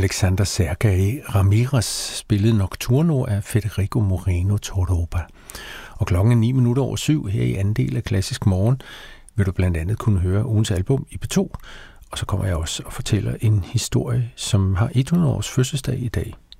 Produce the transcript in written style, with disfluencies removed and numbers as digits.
Alexander Sergej Ramirez spillede Nocturno af Federico Moreno Torroba. Og klokken er 7:09 her i anden del af Klassisk Morgen vil du blandt andet kunne høre ugens album i P2. Og så kommer jeg også og fortæller en historie, som har 100 års fødselsdag i dag.